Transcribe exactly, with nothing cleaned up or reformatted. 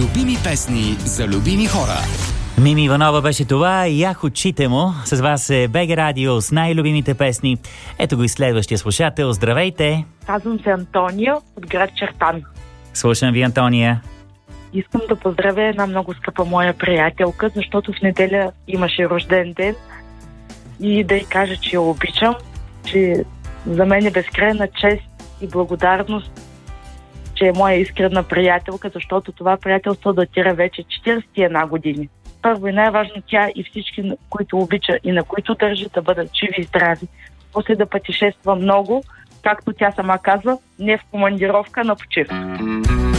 Любими песни за любими хора. Мими Иванова беше това и ях очите му. С вас е БГ Радио с най-любимите песни. Ето го и следващия слушател. Здравейте! Казвам се Антония от град Чертан. Слушам ви, Антония. Искам да поздравя една много скъпа моя приятелка, защото в неделя имаше рожден ден и да й кажа, че я обичам, че за мен е безкрайна чест и благодарност, че е моя искрена приятелка, защото това приятелство датира вече четиридесет и една години. Първо и най-важно тя и всички, които обича и на които държи да бъдат живи и здрави. После да пътешества много, както тя сама казва, не в командировка, на почивка.